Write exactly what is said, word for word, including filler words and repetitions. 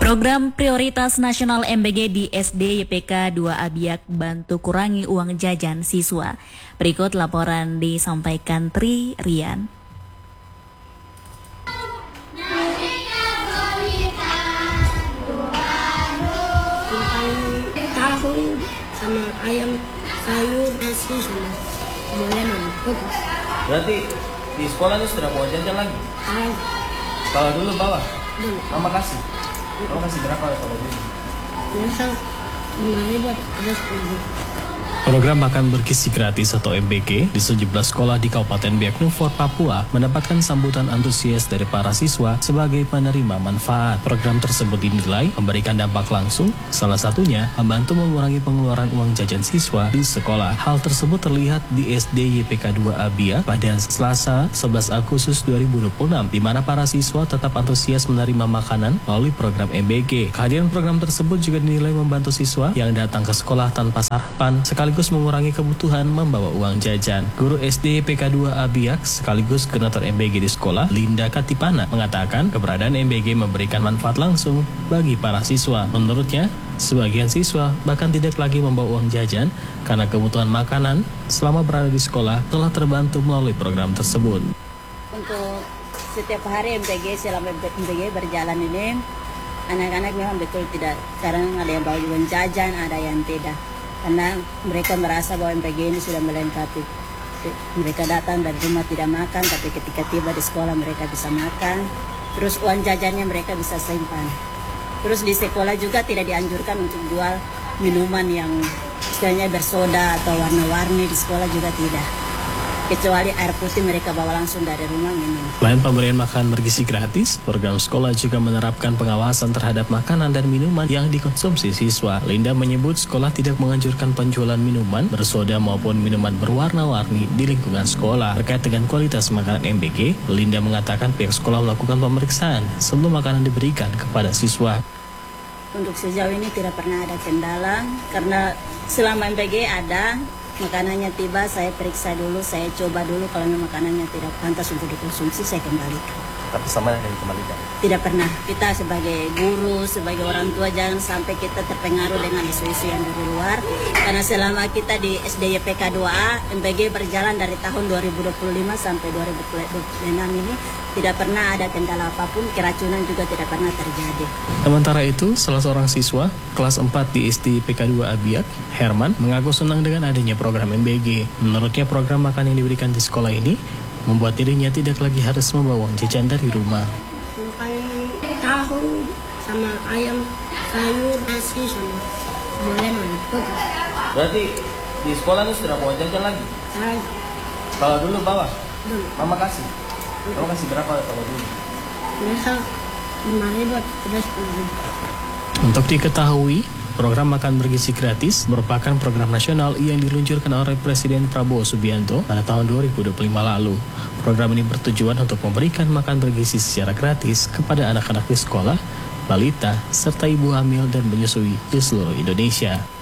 Program Prioritas Nasional M B G di S D Y P K dua A Biak bantu kurangi uang jajan siswa. Berikut laporan disampaikan Tri Rian. Tahu sama ayam, sayur, nasi, sama gorengan. Berarti di sekolah itu sudah bawa jajan lagi? Tahu. Kalau dulu bawa? Dulu. Mama kasih? Mama kasih berapa kalau dulu? Biasa lima ribu ada sepuluh. Program makan bergizi gratis atau M B G di tujuh belas sekolah di Kabupaten Biak Numfor, Papua mendapatkan sambutan antusias dari para siswa sebagai penerima manfaat. Program tersebut dinilai memberikan dampak langsung, salah satunya membantu mengurangi pengeluaran uang jajan siswa di sekolah. Hal tersebut terlihat di S D Y P K dua A Biak pada Selasa sebelas Agustus dua ribu dua puluh enam, di mana para siswa tetap antusias menerima makanan melalui program M B G. Kehadiran program tersebut juga dinilai membantu siswa yang datang ke sekolah tanpa sarapan, sekaligus mengurangi kebutuhan membawa uang jajan. Guru S D Y P K dua A Biak sekaligus koordinator M B G di sekolah, Linda Katipana, mengatakan keberadaan M B G memberikan manfaat langsung bagi para siswa. Menurutnya, sebagian siswa bahkan tidak lagi membawa uang jajan karena kebutuhan makanan selama berada di sekolah telah terbantu melalui program tersebut. Untuk setiap hari M B G, selama M B G berjalan ini, anak-anak memang betul tidak, sekarang ada yang bawa uang jajan, ada yang tidak. Karena mereka merasa bahwa M P G ini sudah melengkapi. Mereka datang dari rumah tidak makan, tapi ketika tiba di sekolah mereka bisa makan. Terus uang jajannya mereka bisa simpan. Terus di sekolah juga tidak dianjurkan untuk jual minuman yang istilahnya bersoda atau warna-warni, di sekolah juga tidak. Kecuali air putih mereka bawa langsung dari rumah minum. Selain pemberian makan bergizi gratis, program sekolah juga menerapkan pengawasan terhadap makanan dan minuman yang dikonsumsi siswa. Linda menyebut sekolah tidak menganjurkan penjualan minuman bersoda maupun minuman berwarna-warni di lingkungan sekolah. Terkait dengan kualitas makanan M B G, Linda mengatakan pihak sekolah melakukan pemeriksaan sebelum makanan diberikan kepada siswa. Untuk sejauh ini tidak pernah ada kendala, karena selama M B G ada, makanannya tiba, saya periksa dulu, saya coba dulu, kalau makanannya tidak pantas untuk dikonsumsi, saya kembalikan. Tapi sama yang dikembalikan? Tidak pernah. Kita sebagai guru, sebagai orang tua, jangan sampai kita terpengaruh dengan isu-isu yang dari luar. Karena selama kita di S D Y P K dua A, M B G berjalan dari tahun dua ribu dua puluh lima sampai dua ribu dua puluh enam ini, tidak pernah ada kendala apapun, keracunan juga tidak pernah terjadi. Sementara itu, salah seorang siswa kelas empat di S D Y P K dua A Biak, Herman, mengaku senang dengan adanya program M B G. Menurutnya program makan yang diberikan di sekolah ini membuat dirinya tidak lagi harus membawa uang jajan dari rumah. Makan tahu sama ayam, sayur, nasi, sama gorengan. Berarti di sekolah itu sudah bawa jajan lagi? Tahu. Kalau dulu bawa? Dulu. Mama kasih? Mama kasih berapa kalau dulu? Biasa lima ribu ada sepuluh. Untuk diketahui, program makan bergizi gratis merupakan program nasional yang diluncurkan oleh Presiden Prabowo Subianto pada tahun dua ribu dua puluh lima lalu. Program ini bertujuan untuk memberikan makan bergizi secara gratis kepada anak-anak di sekolah, balita, serta ibu hamil dan menyusui di seluruh Indonesia.